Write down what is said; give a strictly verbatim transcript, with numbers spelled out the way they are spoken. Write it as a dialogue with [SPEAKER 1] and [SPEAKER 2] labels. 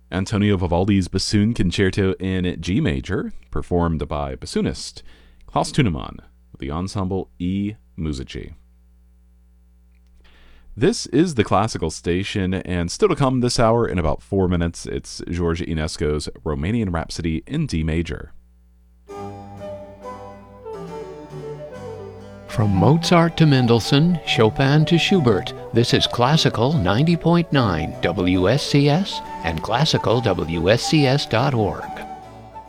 [SPEAKER 1] Antonio Vivaldi's Bassoon Concerto in G major, performed by bassoonist Klaus Tunemann with the ensemble E Musici. This is the Classical Station, and still to come this hour in about four minutes, it's George Enesco's Romanian Rhapsody in D major.
[SPEAKER 2] From Mozart to Mendelssohn, Chopin to Schubert, this is Classical ninety point nine W S C S and classical W S C S dot org.